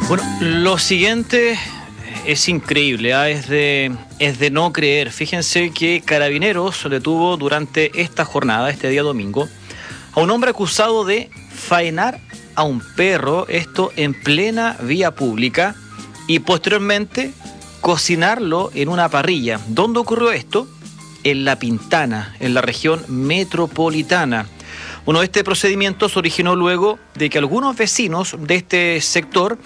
Bueno, lo siguiente es increíble, es de no creer. Fíjense que Carabineros detuvo durante esta jornada, este día domingo, a un hombre acusado de faenar a un perro, esto en plena vía pública, y posteriormente cocinarlo en una parrilla. ¿Dónde ocurrió esto? En La Pintana, en la región metropolitana. Bueno, este procedimiento se originó luego de que algunos vecinos de este sector,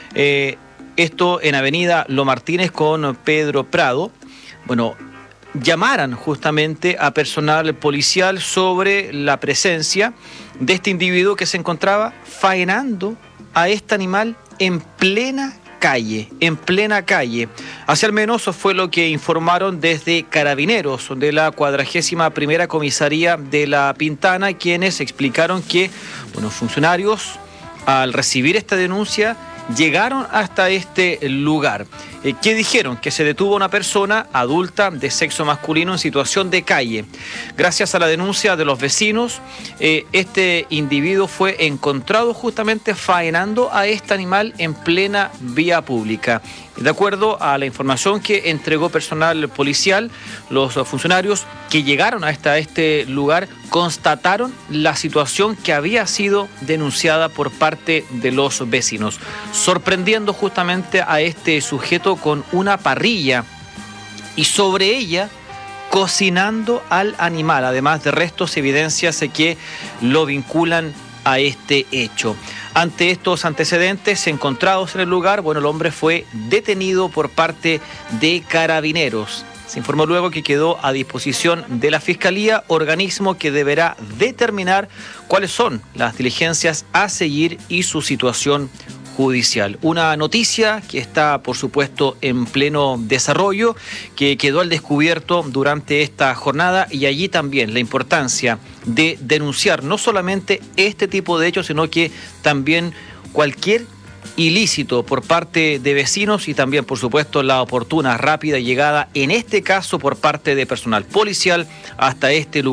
esto en Avenida Lo Martínez con Pedro Prado, bueno, llamaran justamente a personal policial sobre la presencia de este individuo que se encontraba faenando a este animal en plena calle. Así al menos fue lo que informaron desde Carabineros de la 41ª Comisaría de La Pintana, quienes explicaron que, bueno, funcionarios al recibir esta denuncia llegaron hasta este lugar. ¿Qué dijeron? Que se detuvo a una persona adulta de sexo masculino en situación de calle. Gracias a la denuncia de los vecinos, este individuo fue encontrado justamente faenando a este animal en plena vía pública. De acuerdo a la información que entregó personal policial, los funcionarios que llegaron hasta este lugar constataron la situación que había sido denunciada por parte de los vecinos, sorprendiendo justamente a este sujeto con una parrilla y sobre ella cocinando al animal, además de restos y evidencias que lo vinculan a este hecho. Ante estos antecedentes encontrados en el lugar, bueno, el hombre fue detenido por parte de Carabineros. Se informó luego que quedó a disposición de la Fiscalía, organismo que deberá determinar cuáles son las diligencias a seguir y su situación judicial. Una noticia que está, por supuesto, en pleno desarrollo, que quedó al descubierto durante esta jornada, y allí también la importancia de denunciar no solamente este tipo de hechos, sino que también cualquier ilícito por parte de vecinos y también, por supuesto, la oportuna, rápida llegada, en este caso por parte de personal policial, hasta este lugar.